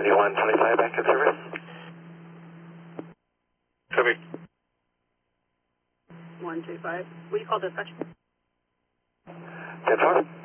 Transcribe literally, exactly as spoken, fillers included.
ninety-one twenty-five back in service. Copy. one two five. Will you call dispatch? ten four.